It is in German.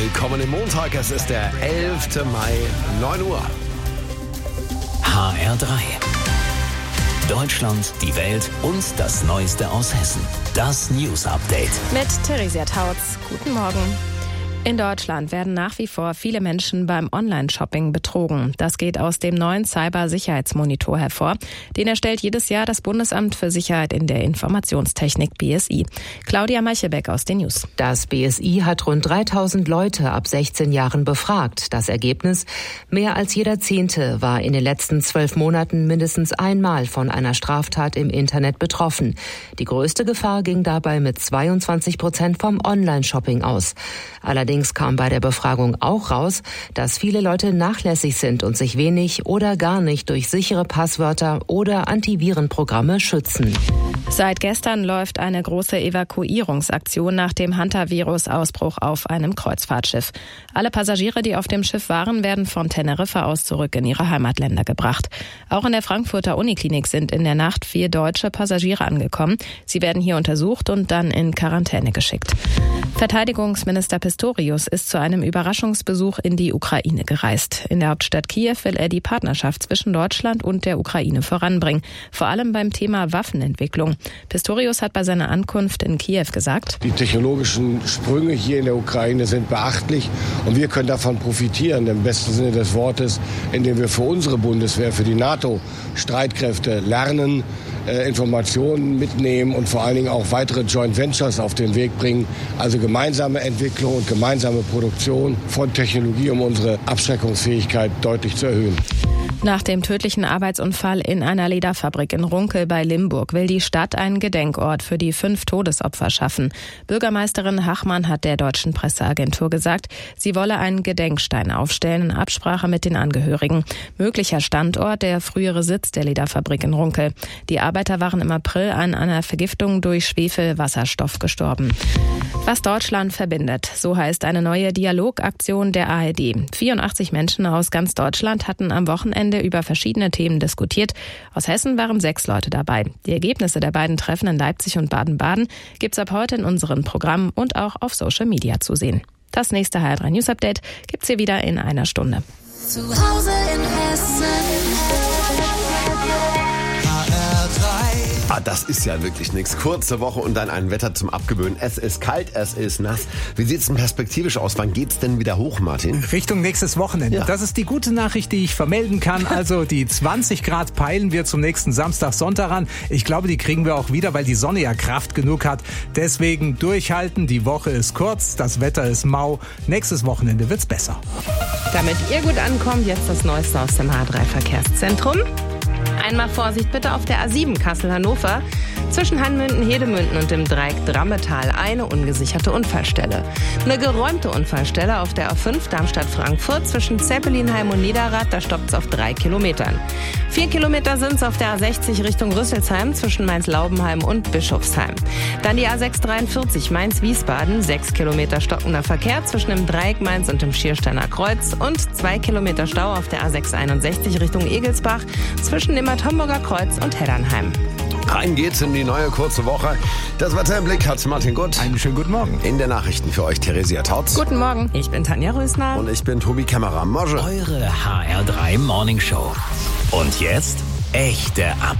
Willkommen im Montag, es ist der 11. Mai, 9 Uhr. HR3. Deutschland, die Welt und das Neueste aus Hessen. Das News Update. Mit Theresia Tautz. Guten Morgen. In Deutschland werden nach wie vor viele Menschen beim Online-Shopping betrogen. Das geht aus dem neuen Cybersicherheitsmonitor hervor. Den erstellt jedes Jahr das Bundesamt für Sicherheit in der Informationstechnik BSI. Claudia Meichelbeck aus den News. Das BSI hat rund 3000 Leute ab 16 Jahren befragt. Das Ergebnis? Mehr als jeder Zehnte war in den letzten 12 Monaten mindestens einmal von einer Straftat im Internet betroffen. Die größte Gefahr ging dabei mit 22% vom Online-Shopping aus. Allerdings kam bei der Befragung auch raus, dass viele Leute nachlässig sind und sich wenig oder gar nicht durch sichere Passwörter oder Antivirenprogramme schützen. Seit gestern läuft eine große Evakuierungsaktion nach dem Hantavirus-Ausbruch auf einem Kreuzfahrtschiff. Alle Passagiere, die auf dem Schiff waren, werden von Teneriffa aus zurück in ihre Heimatländer gebracht. Auch in der Frankfurter Uniklinik sind in der Nacht 4 deutsche Passagiere angekommen. Sie werden hier untersucht und dann in Quarantäne geschickt. Verteidigungsminister Pistorius ist zu einem Überraschungsbesuch in die Ukraine gereist. In der Hauptstadt Kiew will er die Partnerschaft zwischen Deutschland und der Ukraine voranbringen, vor allem beim Thema Waffenentwicklung. Pistorius hat bei seiner Ankunft in Kiew gesagt: Die technologischen Sprünge hier in der Ukraine sind beachtlich und wir können davon profitieren, im besten Sinne des Wortes, indem wir für unsere Bundeswehr, für die NATO-Streitkräfte lernen, Informationen mitnehmen und vor allen Dingen auch weitere Joint Ventures auf den Weg bringen, also gemeinsame Entwicklung und gemeinsame Produktion von Technologie, um unsere Abschreckungsfähigkeit deutlich zu erhöhen. Nach dem tödlichen Arbeitsunfall in einer Lederfabrik in Runkel bei Limburg will die Stadt einen Gedenkort für die 5 Todesopfer schaffen. Bürgermeisterin Hachmann hat der Deutschen Presseagentur gesagt, sie wolle einen Gedenkstein aufstellen in Absprache mit den Angehörigen. Möglicher Standort der frühere Sitz der Lederfabrik in Runkel. Die Arbeiter waren im April an einer Vergiftung durch Schwefelwasserstoff gestorben. Was Deutschland verbindet, so heißt eine neue Dialogaktion der ARD. 84 Menschen aus ganz Deutschland hatten am Wochenende über verschiedene Themen diskutiert. Aus Hessen waren 6 Leute dabei. Die Ergebnisse der beiden Treffen in Leipzig und Baden-Baden gibt's ab heute in unseren Programmen und auch auf Social Media zu sehen. Das nächste HR3 News Update gibt's hier wieder in einer Stunde. Zu Hause in Hessen. Das ist ja wirklich nichts. Kurze Woche und dann ein Wetter zum Abgewöhnen. Es ist kalt, es ist nass. Wie sieht's denn perspektivisch aus? Wann geht's denn wieder hoch, Martin? Richtung nächstes Wochenende. Ja. Das ist die gute Nachricht, die ich vermelden kann. Also die 20 Grad peilen wir zum nächsten Samstag, Sonntag an. Ich glaube, die kriegen wir auch wieder, weil die Sonne ja Kraft genug hat. Deswegen durchhalten. Die Woche ist kurz, das Wetter ist mau. Nächstes Wochenende wird's besser. Damit ihr gut ankommt, jetzt das Neueste aus dem H3-Verkehrszentrum. Einmal Vorsicht bitte auf der A7 Kassel-Hannover. Zwischen Hanmünden, Hedemünden und dem Dreieck Drammetal eine ungesicherte Unfallstelle. Eine geräumte Unfallstelle auf der A5 Darmstadt-Frankfurt zwischen Zeppelinheim und Niederrad, da stoppt es auf 3 Kilometern. 4 Kilometer sind es auf der A60 Richtung Rüsselsheim zwischen Mainz-Laubenheim und Bischofsheim. Dann die A643 Mainz-Wiesbaden, 6 Kilometer stockender Verkehr zwischen dem Dreieck Mainz und dem Schiersteiner Kreuz und 2 Kilometer Stau auf der A661 Richtung Egelsbach zwischen dem Bad Homburger Kreuz und Heddernheim. Rein geht's in die neue kurze Woche. Das Wetter im Blick hat Martin Gutt. Einen schönen guten Morgen. In der Nachrichten für euch Theresia Tautz. Guten Morgen. Ich bin Tanja Rösner. Und ich bin Tobi Kämmerer. Eure HR3 Morning Show. Und jetzt echte Updates.